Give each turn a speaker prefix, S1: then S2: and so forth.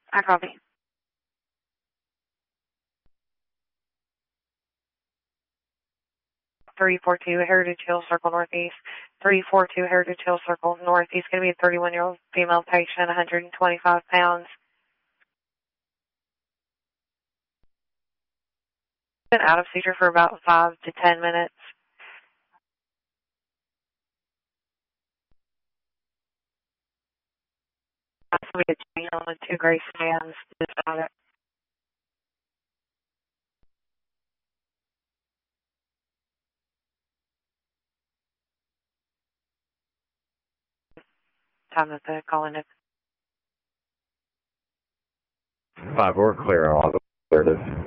S1: I copy. 342 Heritage Hill Circle Northeast. 342 Heritage Hill Circle Northeast. Going to be a 31-year-old female patient, 125 pounds. Been out of seizure for about 5 to 10 minutes. We had change on with 2 gray scans. Just about it. Time that the call in.
S2: 5, we're clear on all the. There it is.